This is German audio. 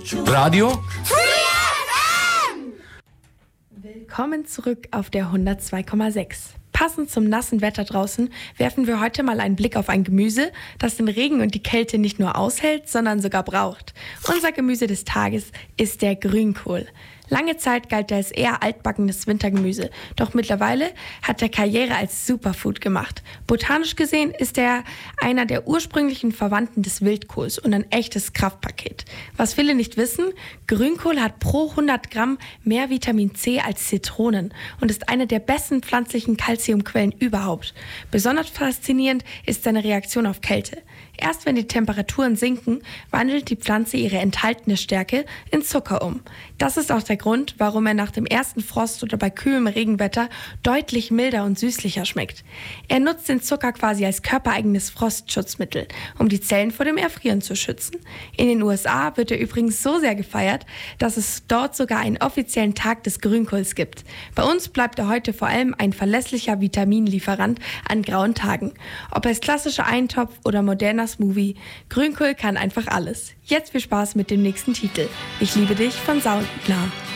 Radio Willkommen zurück auf der 102,6. Passend zum nassen Wetter draußen werfen wir heute mal einen Blick auf ein Gemüse, das den Regen und die Kälte nicht nur aushält, sondern sogar braucht. Unser Gemüse des Tages ist der Grünkohl. Lange Zeit galt er als eher altbackenes Wintergemüse, doch mittlerweile hat er Karriere als Superfood gemacht. Botanisch gesehen ist er einer der ursprünglichen Verwandten des Wildkohls und ein echtes Kraftpaket. Was viele nicht wissen, Grünkohl hat pro 100 Gramm mehr Vitamin C als Zitronen und ist eine der besten pflanzlichen Calciumquellen überhaupt. Besonders faszinierend ist seine Reaktion auf Kälte. Erst wenn die Temperaturen sinken, wandelt die Pflanze ihre enthaltene Stärke in Zucker um. Das ist auch der Grund, warum er nach dem ersten Frost oder bei kühlem Regenwetter deutlich milder und süßlicher schmeckt. Er nutzt den Zucker quasi als körpereigenes Frostschutzmittel, um die Zellen vor dem Erfrieren zu schützen. In den USA wird er übrigens so sehr gefeiert, dass es dort sogar einen offiziellen Tag des Grünkohls gibt. Bei uns bleibt er heute vor allem ein verlässlicher Vitaminlieferant an grauen Tagen. Ob als klassischer Eintopf oder moderner Smoothie, Grünkohl kann einfach alles. Jetzt viel Spaß mit dem nächsten Titel. Ich liebe dich von Soundklar.